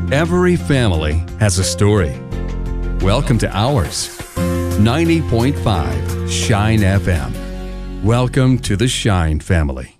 Every family has a story. Welcome to ours. 90.5 Shine FM. Welcome to the Shine family.